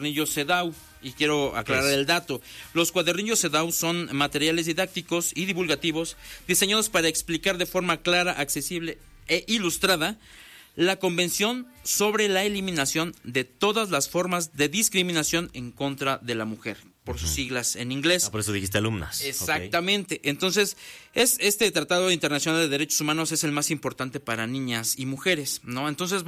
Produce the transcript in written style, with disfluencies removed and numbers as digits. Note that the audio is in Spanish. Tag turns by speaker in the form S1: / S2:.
S1: cuadernillos CEDAW, y quiero aclarar el dato. Los cuadernillos CEDAW son materiales didácticos y divulgativos diseñados para explicar de forma clara, accesible e ilustrada la Convención sobre la eliminación de todas las formas de discriminación en contra de la mujer, por sus siglas en inglés.
S2: Por eso dijiste alumnas.
S1: Exactamente. Okay. Entonces, este Tratado Internacional de Derechos Humanos es el más importante para niñas y mujeres, ¿no? Entonces